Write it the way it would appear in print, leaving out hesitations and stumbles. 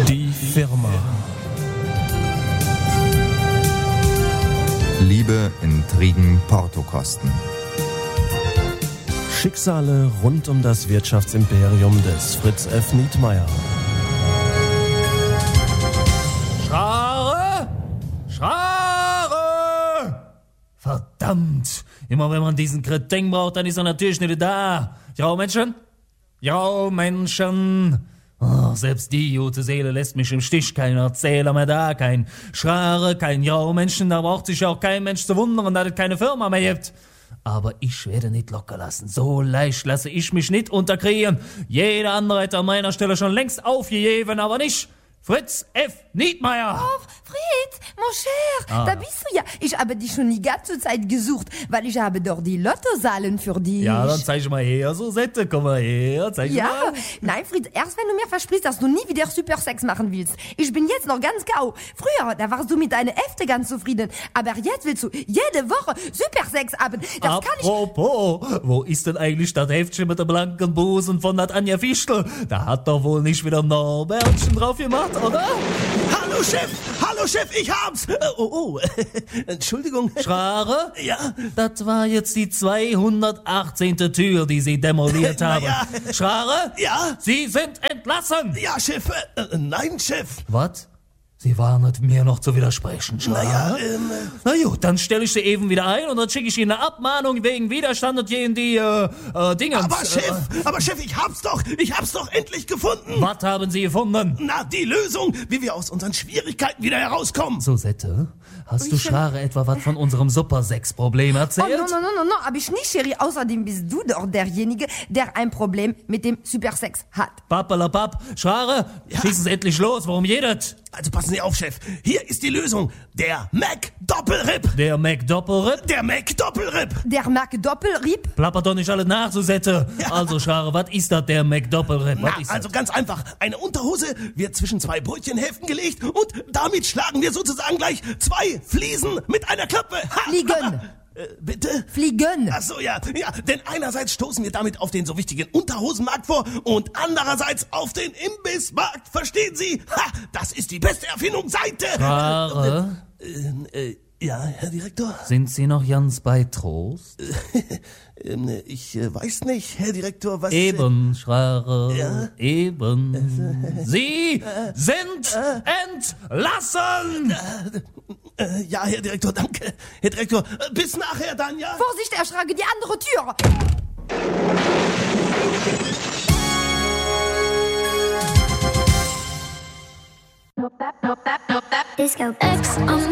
Die Firma. Liebe, Intrigen, Portokosten. Schicksale rund um das Wirtschaftsimperium des Fritz F. Nietmeyer. Schrare! Schrare! Verdammt! Immer wenn man diesen Kretin braucht, dann ist er natürlich nicht da. Ja, Menschen? Ja, Menschen! Oh, selbst die gute Seele lässt mich im Stich. Kein Erzähler mehr da, kein Schrare, kein Ja-Menschen. Da braucht sich ja auch kein Mensch zu wundern, dass es keine Firma mehr gibt. Aber ich werde nicht locker lassen. So leicht lasse ich mich nicht unterkriegen. Jeder andere hätte an meiner Stelle schon längst aufgegeben, aber nicht Fritz F. Nietmeyer. Oh, Fritz, mon cher, da bist du ja. Ich habe dich schon die ganze Zeit gesucht, weil ich habe doch die Lottozahlen für dich. Ja, dann zeig mal her, Susette, komm mal her, zeig Ja, mal. nein, Fritz, erst wenn du mir versprichst, dass du nie wieder Supersex machen willst. Ich bin jetzt noch ganz gau. Früher, da warst du mit deiner Äfte ganz zufrieden, aber jetzt willst du jede Woche Supersex haben. Das kann ich... Apropos, wo ist denn eigentlich das Heftchen mit der blanken Busen von der Anja Fischl? Da hat doch wohl nicht wieder Norbertchen drauf gemacht, oder? Hallo Chef, ich hab's! Entschuldigung. Schrare? Ja? Das war jetzt die 218. Tür, die Sie demoliert haben. Ja. Schrare? Ja? Sie sind entlassen! Ja, Chef, nein, Chef. Was? Sie waren mir noch zu widersprechen, Schrare? Naja, Na gut, dann stelle ich sie eben wieder ein und dann schicke ich Ihnen eine Abmahnung wegen Widerstand und gegen die, Dinge. aber Chef, ich hab's doch endlich gefunden. Was haben Sie gefunden? Na, die Lösung, wie wir aus unseren Schwierigkeiten wieder herauskommen. Susette, hast du Schrare etwa was von unserem Super-Sex-Problem erzählt? Oh, no, hab ich nicht, Chérie. Außerdem bist du doch derjenige, der ein Problem mit dem Supersex hat. Pappalapapp, Schrare, schießen Sie endlich los, worum geht es? Also passen Sie auf, Chef. Hier ist die Lösung. Der Mac-Doppelripp. Der Mac-Doppelripp? Der Mac-Doppelripp. Der Mac-Doppelrieb? Plappert doch nicht alles nach, Susette. Ja. Also, Schrare, was ist das, der Mac-Doppelripp? Na, also ganz einfach. Eine Unterhose wird zwischen zwei Brötchenhälften gelegt und damit schlagen wir sozusagen gleich zwei Fliesen mit einer Klappe. Ha! Fliegen. Bitte? Fliegen. Ach so, ja. Denn einerseits stoßen wir damit auf den so wichtigen Unterhosenmarkt vor und andererseits auf den Imbissmarkt. Verstehen Sie? Ha! Das ist die beste Erfindung seit... Schrare, Ja, Herr Direktor? sind Sie noch ganz bei Trost? Ich weiß nicht, Herr Direktor, was... Eben, Schrare, Ja? eben. Sie sind entlassen! Ja, Herr Direktor, danke. Herr Direktor, bis nachher dann, ja? Vorsicht, erschrage die andere Tür. Disco X on